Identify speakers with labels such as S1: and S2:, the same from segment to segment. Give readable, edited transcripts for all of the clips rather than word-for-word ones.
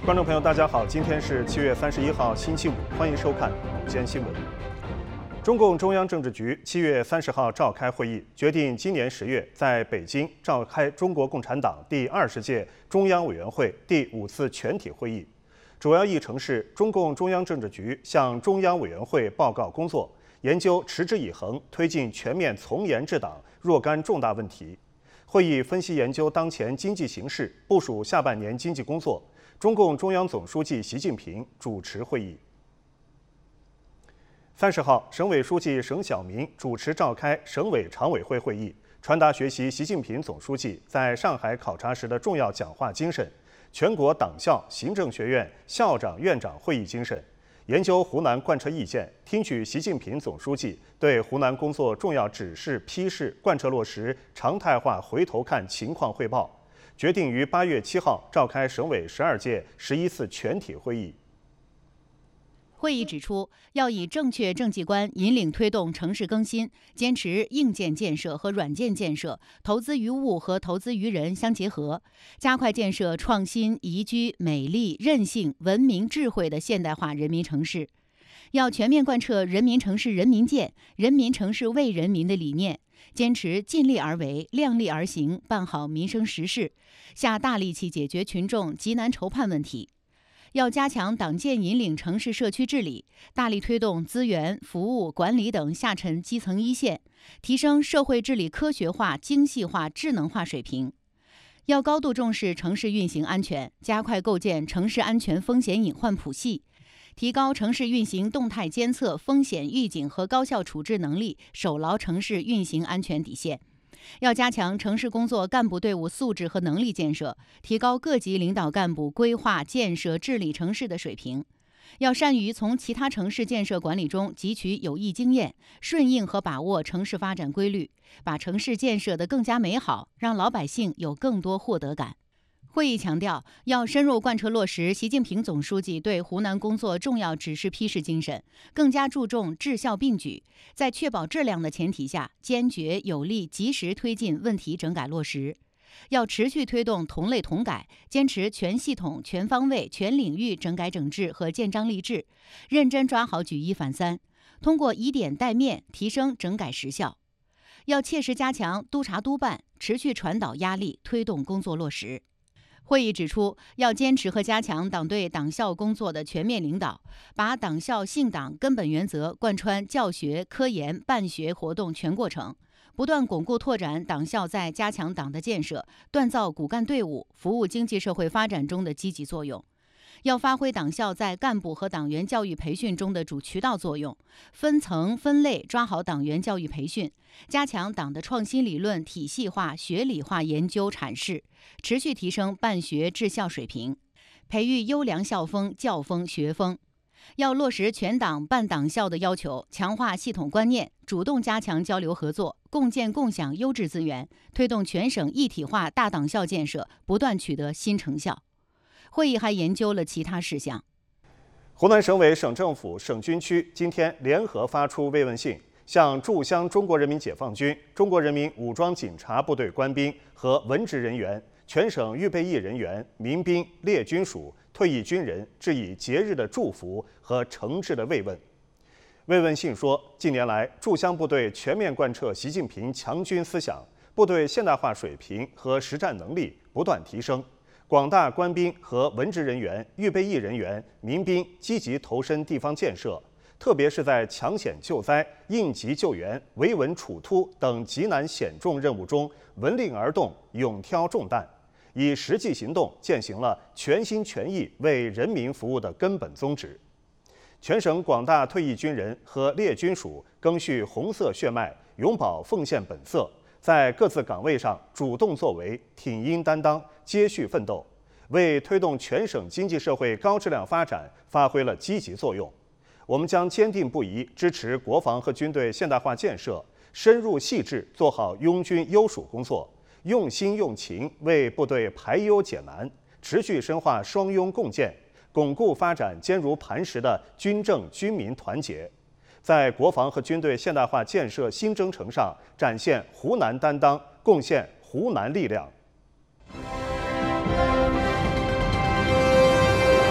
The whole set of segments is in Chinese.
S1: 观众朋友，大家好，今天是7月31号，星期五，欢迎收看午间新闻。中共中央政治局7月30号召开会议，决定今年10月在北京召开中国共产党第20届中央委员会第5次全体会议。主要议程是中共中央政治局向中央委员会报告工作，研究持之以恒推进全面从严治党若干重大问题。会议分析研究当前经济形势，部署下半年经济工作。中共中央总书记习近平主持会议。30号，省委书记省小民主持召开省委常委会会议，传达学习习近平总书记在上海考察时的重要讲话精神，全国党校、行政学院校长、院长会议精神，研究湖南贯彻意见，听取习近平总书记对湖南工作重要指示批示贯彻落实常态化回头看情况汇报。决定于8月7号召开省委12届11次全体会议。
S2: 会议指出，要以正确政绩观引领推动城市更新，坚持硬件建设和软件建设、投资于物和投资于人相结合，加快建设创新、宜居、美丽、韧性、文明、智慧的现代化人民城市。要全面贯彻人民城市人民建、人民城市为人民的理念，坚持尽力而为、量力而行，办好民生实事，下大力气解决群众急难愁盼问题。要加强党建引领城市社区治理，大力推动资源、服务、管理等下沉基层一线，提升社会治理科学化、精细化、智能化水平。要高度重视城市运行安全，加快构建城市安全风险隐患谱系，提高城市运行动态监测、风险预警和高效处置能力，守牢城市运行安全底线。要加强城市工作干部队伍素质和能力建设，提高各级领导干部规划、建设、治理城市的水平。要善于从其他城市建设管理中汲取有益经验，顺应和把握城市发展规律，把城市建设得更加美好，让老百姓有更多获得感。会议强调，要深入贯彻落实习近平总书记对湖南工作重要指示批示精神，更加注重治校并举，在确保质量的前提下，坚决有力及时推进问题整改落实。要持续推动同类同改，坚持全系统、全方位、全领域整改整治和建章立制，认真抓好举一反三，通过以点带面提升整改实效。要切实加强督查督办，持续传导压力，推动工作落实。会议指出，要坚持和加强党对党校工作的全面领导，把党校信党根本原则贯穿教学、科研、办学活动全过程，不断巩固拓展党校在加强党的建设、锻造骨干队伍、服务经济社会发展中的积极作用。要发挥党校在干部和党员教育培训中的主渠道作用，分层分类抓好党员教育培训，加强党的创新理论体系化、学理化研究阐释，持续提升办学治校水平，培育优良校风、教风、学风。要落实全党办党校的要求，强化系统观念，主动加强交流合作，共建共享优质资源，推动全省一体化大党校建设不断取得新成效。会议还研究了其他事项。
S1: 湖南省委、省政府、省军区今天联合发出慰问信，向驻湘中国人民解放军、中国人民武装警察部队官兵和文职人员、全省预备役人员、民兵、列军属、退役军人致以节日的祝福和诚挚的慰问。慰问信说，近年来，驻湘部队全面贯彻习近平强军思想，部队现代化水平和实战能力不断提升。广大官兵和文职人员、预备役人员、民兵积极投身地方建设，特别是在抢险救灾、应急救援、维稳处突等极难险重任务中闻令而动、勇挑重担，以实际行动践行了全心全意为人民服务的根本宗旨。全省广大退役军人和列军属赓续红色血脉，永葆奉献本色，在各自岗位上主动作为、挺膺担当、接续奋斗，为推动全省经济社会高质量发展发挥了积极作用。我们将坚定不移支持国防和军队现代化建设，深入细致做好拥军优属工作，用心用情为部队排忧解难，持续深化双拥共建，巩固发展坚如磐石的军政军民团结，在国防和军队现代化建设新征程上展现湖南担当，贡献湖南力量。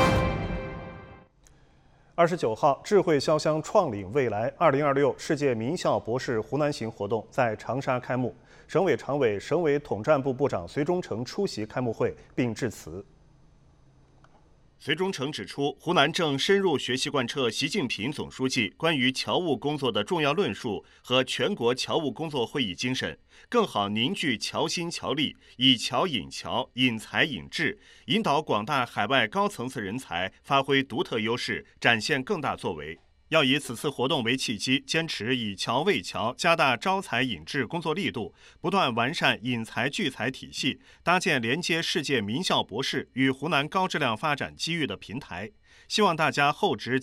S1: 29号，智慧潇湘创领未来2026世界名校博士湖南行活动在长沙开幕。省委常委、省委统战部部长隋忠诚出席开幕会并致辞。
S3: 隋忠诚指出，湖南正深入学习贯彻习近平总书记关于侨务工作的重要论述和全国侨务工作会议精神，更好凝聚侨心侨力，以侨引侨，引才引智，引导广大海外高层次人才发挥独特优势，展现更大作为。要以此次活动为契机，坚持以侨为侨，加大招才引智工作力度，不断完善引才聚才体系，搭建连接世界名校博士与湖南高质量发展机遇的平台。希望大家厚植